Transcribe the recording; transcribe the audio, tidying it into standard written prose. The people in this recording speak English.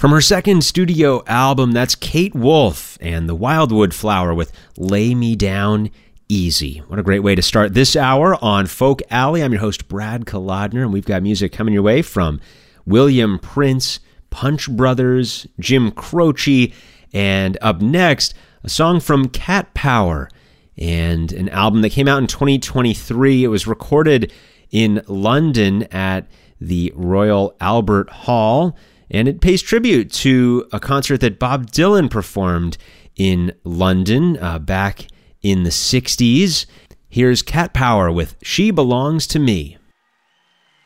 From her second studio album, that's Kate Wolf and the Wildwood Flower with Lay Me Down Easy. What a great way to start this hour on Folk Alley. I'm your host, Brad Kolodner, and we've got music coming your way from William Prince, Punch Brothers, Jim Croce, and up next, a song from Cat Power and an album that came out in 2023. It was recorded in London at the Royal Albert Hall, and it pays tribute to a concert that Bob Dylan performed in London back in the 60s. Here's Cat Power with She Belongs to Me.